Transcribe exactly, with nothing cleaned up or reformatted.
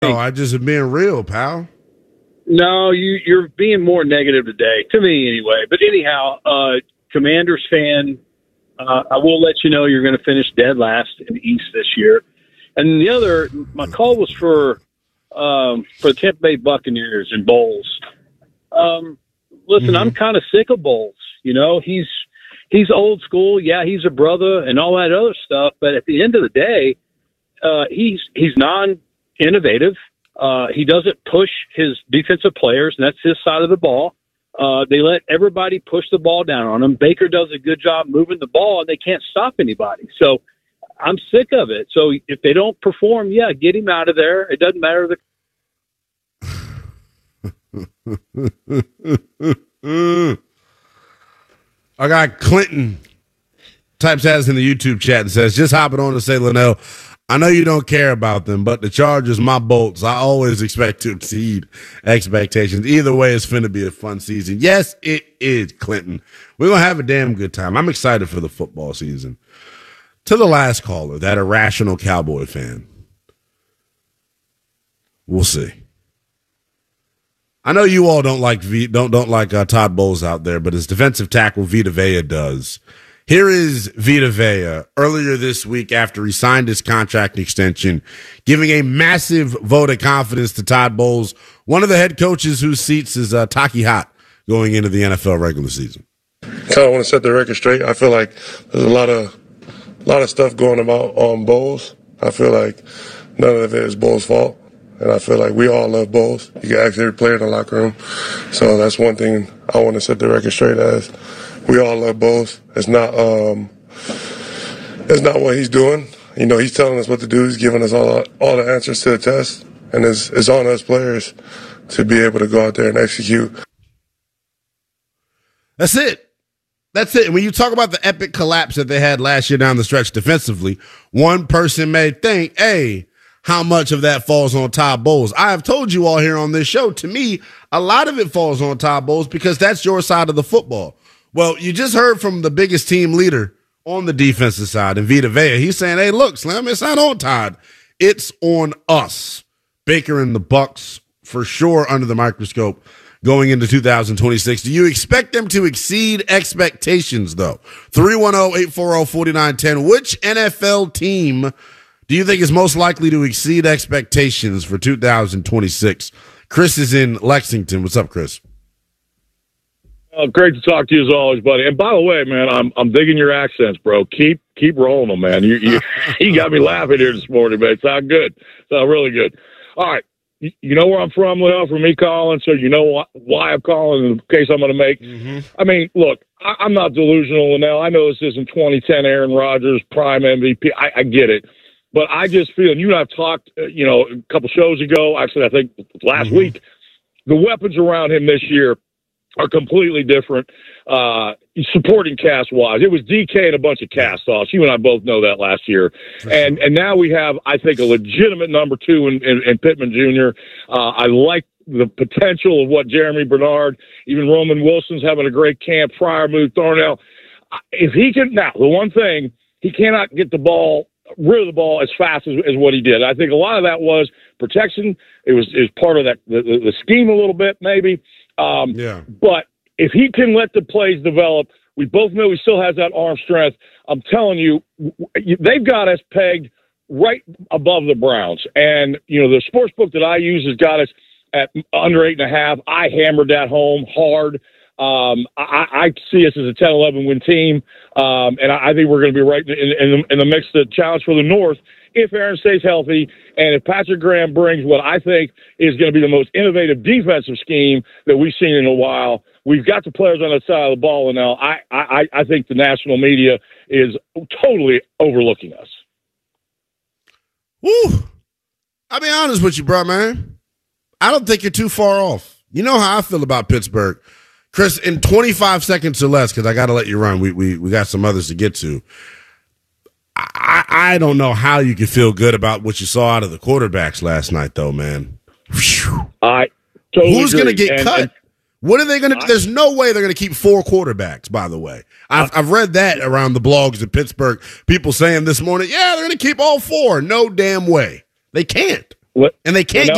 though. I just am being real, pal. No, you, you're being more negative today, to me anyway. But anyhow, uh, Commanders fan, uh, I will let you know you're going to finish dead last in the East this year. And the other, my call was for um, for the Tampa Bay Buccaneers and Bowles. Um, listen, mm-hmm. I'm kind of sick of Bowles. You know, he's he's old school. Yeah, he's a brother and all that other stuff. But at the end of the day, uh, he's he's non-innovative. Uh, he doesn't push his defensive players, and that's his side of the ball. Uh, they let everybody push the ball down on him. Baker does a good job moving the ball, and they can't stop anybody. So I'm sick of it. So if they don't perform, yeah, get him out of there. It doesn't matter. The I got Clinton types as in the YouTube chat and says, just hopping on to say, Linnell, I know you don't care about them, but the Chargers, my Bolts, I always expect to exceed expectations. Either way, it's finna be a fun season. Yes, it is, Clinton. We're going to have a damn good time. I'm excited for the football season. To the last caller, that irrational Cowboy fan. We'll see. I know you all don't like v, don't don't like uh, Todd Bowles out there, but his defensive tackle Vita Vea does. Here is Vita Vea earlier this week after he signed his contract extension, giving a massive vote of confidence to Todd Bowles, one of the head coaches whose seats is uh, Taki hot going into the N F L regular season. Kind of want to set the record straight. I feel like there's a lot of a lot of stuff going about on Bowles. I feel like none of it is Bowles' fault. And I feel like we all love Bowles. You can ask every player in the locker room. So that's one thing I want to set the record straight as. We all love Bowles. It's not um, it's not what he's doing. You know, he's telling us what to do. He's giving us all all the answers to the test. And it's, it's on us players to be able to go out there and execute. That's it. That's it. And when you talk about the epic collapse that they had last year down the stretch defensively, one person may think, hey, how much of that falls on Todd Bowles? I have told you all here on this show, to me, a lot of it falls on Todd Bowles because that's your side of the football. Well, you just heard from the biggest team leader on the defensive side, in Vita Vea. He's saying, hey, look, Slim, it's not on Todd. It's on us. Baker and the Bucs, for sure, under the microscope going into two thousand twenty-six. Do you expect them to exceed expectations, though? three one zero, eight four zero, four nine one zero. Which N F L team do you think is most likely to exceed expectations for two thousand twenty-six? Chris is in Lexington. What's up, Chris? Uh, great to talk to you as always, buddy. And by the way, man, I'm I'm digging your accents, bro. Keep keep rolling them, man. You you, you got me laughing here this morning, man. It sound good. Sound really good. All right. You, you know where I'm from, Linnell, from me calling, so you know wh- why I'm calling in the case I'm going to make. Mm-hmm. I mean, look, I, I'm not delusional, Linnell. I know this isn't twenty ten Aaron Rodgers, prime M V P. I, I get it. But I just feel, and you and I have talked, uh, you know, a couple shows ago, actually, I think last mm-hmm. week, the weapons around him this year are completely different, uh, supporting cast-wise. It was D K and a bunch of cast-offs. You and I both know that last year. For and sure. and now we have, I think, a legitimate number two in, in, in Pittman Junior Uh, I like the potential of what Jeremy Bernard, even Roman Wilson's having a great camp, Fryermuth, Thornell. If he can, now, the one thing, he cannot get the ball rid of the ball as fast as, as what he did. I think a lot of that was protection. It was, it was part of that the, the scheme a little bit, maybe. Um, yeah. But if he can let the plays develop, we both know he still has that arm strength. I'm telling you, they've got us pegged right above the Browns. And, you know, the sports book that I use has got us at under eight and a half. I hammered that home hard. Um, I, I see us as a ten eleven win team, um, and I, I think we're going to be right in, in, in the mix of the challenge for the North if Aaron stays healthy and if Patrick Graham brings what I think is going to be the most innovative defensive scheme that we've seen in a while. We've got the players on the side of the ball, and now I, I, I think the national media is totally overlooking us. Woo! I'll be honest with you, bro, man. I don't think you're too far off. You know how I feel about Pittsburgh. Chris, in twenty-five seconds or less, because I got to let you run. We, we we got some others to get to. I, I don't know how you can feel good about what you saw out of the quarterbacks last night, though, man. Whew. I totally Who's going to get and, cut? And, what are they going to – there's no way they're going to keep four quarterbacks, by the way. I've, I've read that around the blogs in Pittsburgh. People saying this morning, yeah, they're going to keep all four. No damn way. They can't. What, and they can't well,